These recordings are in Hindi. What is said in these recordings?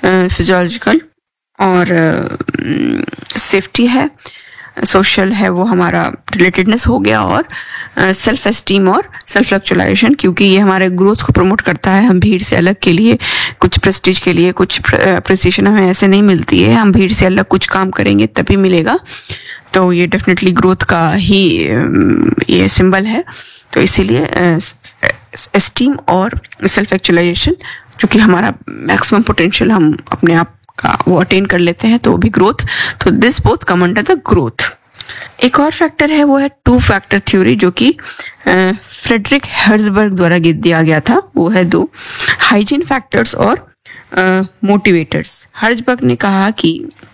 फिजियोलॉजिकल और सेफ्टी है, सोशल है, वो हमारा रिलेटेडनेस हो गया, और सेल्फ एस्टीम और सेल्फ एक्चुअलाइजेशन, क्योंकि ये हमारे ग्रोथ को प्रमोट करता है। हम भीड़ से अलग के लिए, कुछ प्रेस्टीज के लिए, कुछ प्रेस्टीजन हमें ऐसे नहीं मिलती है, हम भीड़ से अलग कुछ काम करेंगे तभी मिलेगा। तो ये डेफिनेटली ग्रोथ का ही ये सिंबल है। तो इसीलिए एस्टीम और सेल्फ एक्चुअलाइजेशन, जो कि हमारा मैक्सिमम पोटेंशियल हम अपने आप का वो अटेन कर लेते हैं, तो वो भी ग्रोथ। तो this both come under the growth. एक और फैक्टर है, वो है टू फैक्टर थ्योरी, जो कि फ्रेडरिक हर्जबर्ग द्वारा दिया गया था। वो है 2 हाइजीन फैक्टर्स और मोटिवेटर्स। हर्जबर्ग ने कहा कि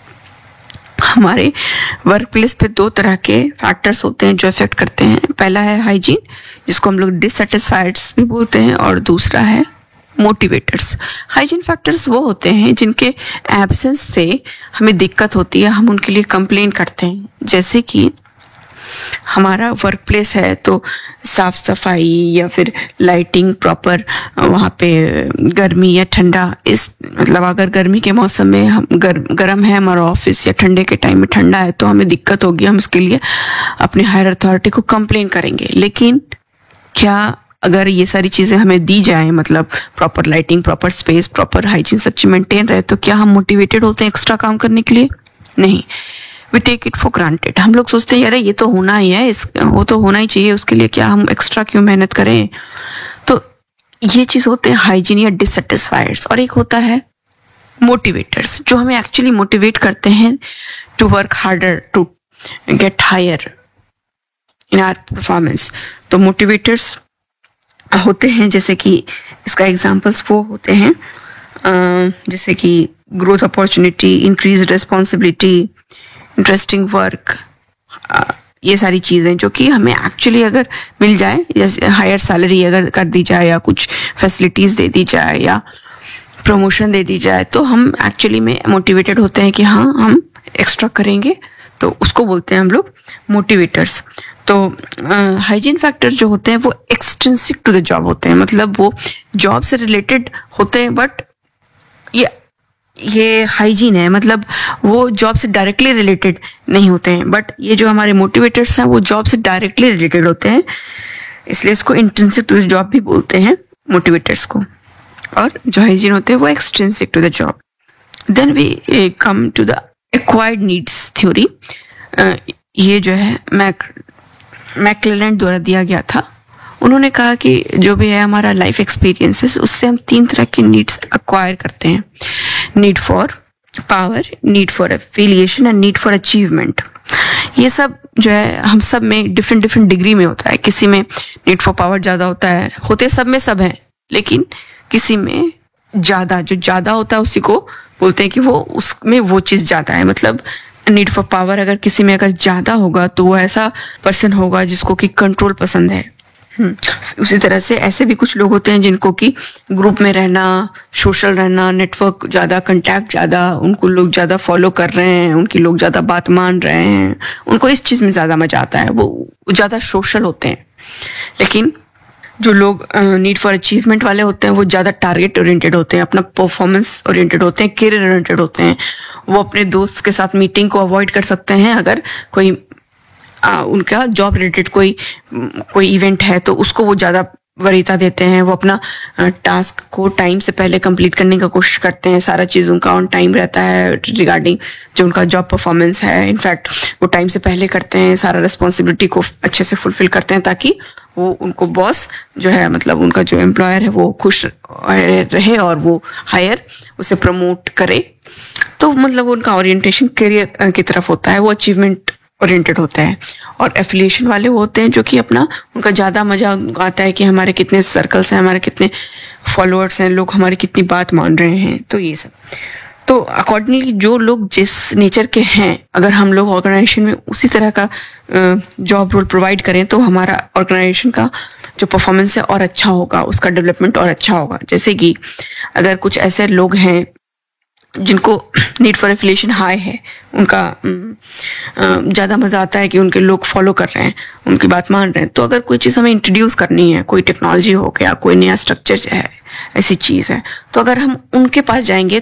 हमारे वर्क प्लेस पे 2 तरह के फैक्टर्स होते हैं जो इफेक्ट करते हैं। पहला है हाइजीन, जिसको हम लोग डिससेटिस्फाइड्स भी बोलते हैं, और दूसरा है मोटिवेटर्स। हाइजीन फैक्टर्स वो होते हैं जिनके एब्सेंस से हमें दिक्कत होती है, हम उनके लिए कंप्लेन करते हैं। जैसे कि हमारा वर्क प्लेस है तो साफ सफाई या फिर लाइटिंग प्रॉपर, वहाँ पे गर्मी या ठंडा, इस मतलब अगर गर्मी के मौसम में हम गर्म है हमारा ऑफिस, या ठंडे के टाइम में ठंडा है, तो हमें दिक्कत होगी, हम इसके लिए अपने हायर अथॉरिटी को कंप्लेन करेंगे। लेकिन क्या अगर ये सारी चीज़ें हमें दी जाए, मतलब proper lighting, proper space, proper hygiene सब चीज़ मेंटेन रहे, तो क्या हम मोटिवेटेड होते हैं एक्स्ट्रा काम करने के लिए? नहीं, we take it for granted. हम लोग सोचते हैं अरे ये तो होना ही है, वो तो होना ही चाहिए, उसके लिए क्या हम एक्स्ट्रा क्यों मेहनत करें। तो ये चीज़ होते हैं हाइजीन या डिससेटिस्फायर्स। और एक होता है मोटिवेटर्स, जो हमें एक्चुअली मोटिवेट करते हैं to work harder, to get higher in our performance. तो मोटिवेटर्स होते हैं, जैसे कि इसका एग्जांपल्स वो होते हैं जैसे कि growth opportunity, increase responsibility, interesting work, ये सारी चीज़ें जो कि हमें एक्चुअली अगर मिल जाए, जैसे हायर सैलरी अगर कर दी जाए, या कुछ फैसिलिटीज़ दे दी जाए, या प्रमोशन दे दी जाए, तो हम एक्चुअली में मोटिवेटेड होते हैं कि हाँ हम एक्स्ट्रा करेंगे। तो उसको बोलते हैं हम लोग मोटिवेटर्स। तो हाइजीन फैक्टर्स जो होते हैं वो एक्सट्रिंसिक टू द जॉब होते हैं, मतलब वो जॉब से रिलेटेड होते हैं, बट ये हाइजीन है, मतलब वो जॉब से डायरेक्टली रिलेटेड नहीं होते हैं। बट ये जो हमारे मोटिवेटर्स हैं वो जॉब से डायरेक्टली रिलेटेड होते हैं, इसलिए इसको इंट्रिंसिक टू द जॉब भी बोलते हैं मोटिवेटर्स को। और जो हाइजीन होते हैं वो extrinsic to the job. Then we come to the acquired needs theory. ये जो है मैक्लेलैंड द्वारा दिया गया था। उन्होंने कहा कि जो भी है हमारा लाइफ एक्सपीरियंसेस, उससे हम 3 तरह के नीड्स एक्वायर करते हैं: need for power, need for affiliation and need for achievement. ये सब जो है हम सब में डिफरेंट डिग्री में होता है। किसी में नीड फॉर पावर ज़्यादा होता है, होते सब में सब हैं, लेकिन किसी में ज़्यादा, जो ज़्यादा होता है उसी को बोलते हैं कि वो उसमें वो चीज़ ज़्यादा है। मतलब नीड फॉर पावर अगर किसी में अगर ज़्यादा होगा तो वो ऐसा पर्सन होगा जिसको कि कंट्रोल पसंद है। उसी तरह से ऐसे भी कुछ लोग होते हैं जिनको कि ग्रुप में रहना, सोशल रहना, नेटवर्क ज़्यादा, कंटैक्ट ज़्यादा, उनको लोग ज़्यादा फॉलो कर रहे हैं, उनकी लोग ज़्यादा बात मान रहे हैं, उनको इस चीज़ में ज़्यादा मजा आता है, वो ज़्यादा सोशल होते हैं। लेकिन जो लोग नीड फॉर अचीवमेंट वाले होते हैं वो ज़्यादा टारगेट ओरिएंटेड होते हैं, अपना परफॉर्मेंस ओरिएंटेड होते हैं, करियर ओरिएंटेड होते हैं। वो अपने दोस्त के साथ मीटिंग को अवॉइड कर सकते हैं अगर कोई उनका जॉब रिलेटेड कोई इवेंट है, तो उसको वो ज़्यादा वरीयता देते हैं। वो अपना टास्क को टाइम से पहले कंप्लीट करने का कोशिश करते हैं, सारा चीज़ उनका ऑन टाइम रहता है रिगार्डिंग जो उनका जॉब परफॉर्मेंस है। इनफैक्ट वो टाइम से पहले करते हैं, सारा रिस्पॉन्सिबिलिटी को अच्छे से फुलफिल करते हैं, ताकि वो उनको बॉस जो है, मतलब उनका जो एम्प्लॉयर है, वो खुश रहे और वो हायर उसे प्रमोट करे। तो मतलब उनका ओरिएंटेशन करियर की तरफ होता है, वो अचीवमेंट ओरिएंटेड होता है। और एफिलिएशन वाले होते हैं जो कि अपना, उनका ज़्यादा मजा आता है कि हमारे कितने सर्कल्स हैं, हमारे कितने फॉलोअर्स हैं, लोग हमारी कितनी बात मान रहे हैं। तो ये सब, तो अकॉर्डिंगली जो लोग जिस नेचर के हैं, अगर हम लोग ऑर्गेनाइजेशन में उसी तरह का जॉब रोल प्रोवाइड करें तो हमारा ऑर्गेनाइजेशन का जो परफॉर्मेंस है और अच्छा होगा, उसका डेवलपमेंट और अच्छा होगा। जैसे कि अगर कुछ ऐसे लोग हैं जिनको नीड फॉर एफिलिएशन हाई है, उनका ज़्यादा मज़ा आता है कि उनके लोग फॉलो कर रहे हैं, उनकी बात मान रहे हैं, तो अगर कोई चीज़ हमें इंट्रोड्यूस करनी है, कोई टेक्नोलॉजी हो गया, कोई नया स्ट्रक्चर है, ऐसी चीज़ है, तो अगर हम उनके पास जाएंगे